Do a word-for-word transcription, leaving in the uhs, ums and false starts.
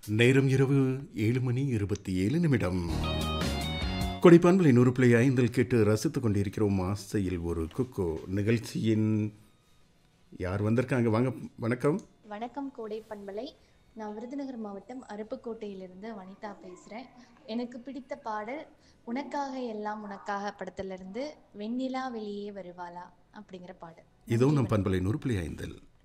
நேரம் இரவு ஏழு மணி இருபத்தி ஏழு நிமிடம். கொடைப்பான்களை நூறு புள்ளி ஐந்தில் கேட்டு ரசித்துக் கொண்டிருக்கிறோம். ஆசையில் ஒரு குக்கு நிகழ்ச்சியின் யார் வந்திருக்காங்க? வாங்க. வணக்கம். வணக்கம் கோடை பண்பலை. நான் விருதுநகர் மாவட்டம் அருப்புக்கோட்டையிலிருந்து வனிதா பேசுகிறேன். எனக்கு பிடித்த பாடல் உனக்காக எல்லாம் உனக்காக படத்திலிருந்து வெண்ணிலா வெளியே வருவாளா அப்படிங்கிற பாடல். இதோ நன்றி, நம் வணக்கம். பண்பலை நூறு புள்ளி ஐந்தில்